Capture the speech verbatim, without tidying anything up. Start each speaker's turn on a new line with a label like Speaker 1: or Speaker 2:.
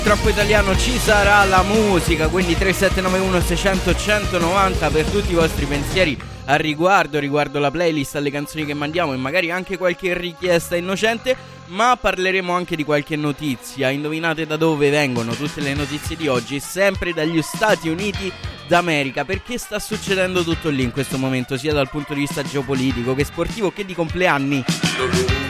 Speaker 1: Troppo italiano, ci sarà la musica, quindi tre sette nove uno sei zero zero uno zero nove zero per tutti i vostri pensieri al riguardo, riguardo la playlist, alle canzoni che mandiamo e magari anche qualche richiesta innocente, ma parleremo anche di qualche notizia. Indovinate da dove vengono tutte le notizie di oggi? Sempre dagli Stati Uniti d'America, perché sta succedendo tutto lì in questo momento, sia dal punto di vista geopolitico che sportivo che di compleanni.